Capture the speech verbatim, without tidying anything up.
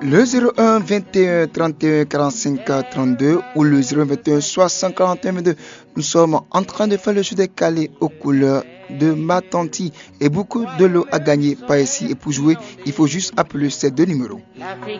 Le zéro un vingt et un trente et un quarante-cinq trente-deux ou le zéro un vingt et un soixante quarante et un vingt-deux. Nous sommes en train de faire le jeu des calés aux couleurs de Matanti et beaucoup de l'eau à gagner par ici. Et pour jouer, il faut juste appeler ces deux numéros.